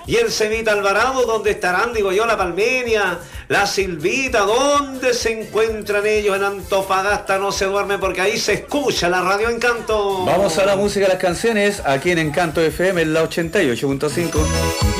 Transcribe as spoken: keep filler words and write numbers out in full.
y el Cevita Alvarado, ¿dónde estarán? Digo yo, la Palmenia, la Silvita, ¿dónde se encuentran ellos? En Antofagasta no se duerme porque ahí se escucha la Radio Encanto. Vamos a la música, las canciones, aquí en Encanto F M, en la ochenta y ocho punto cinco.